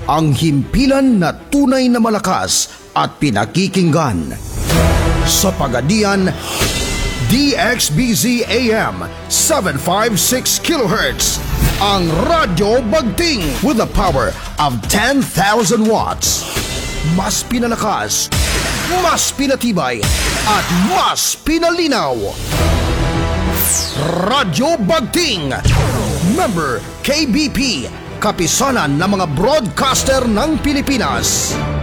ang himpilan na tunay na malakas at pinakikinggan. Sa Pagadian, DXBZ AM 756 kHz, ang Radyo Bagting with the power of 10,000 watts. Mas pinalakas, mas pinatibay, at mas pinalinaw. Radyo Bagting, member KBP, kapisanan ng mga broadcaster ng Pilipinas.